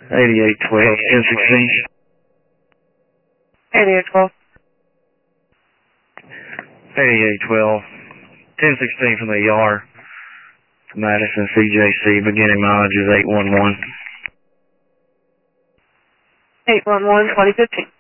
8812, 1016. 8812. 8812, 1016 from the ER. Madison CJC, beginning mileage is 811. 811, 2015.